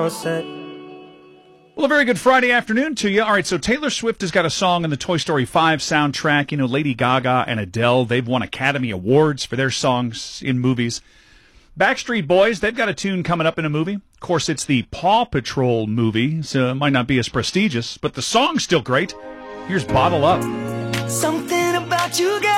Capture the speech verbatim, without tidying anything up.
Well, a very good Friday afternoon to you. All right, so Taylor Swift has got a song in the Toy Story five soundtrack. You know, Lady Gaga and Adele, they've won Academy Awards for their songs in movies. Backstreet Boys, they've got a tune coming up in a movie. Of course, it's the Paw Patrol movie, so it might not be as prestigious, but the song's still great. Here's Bottle Up. Something about you, girl.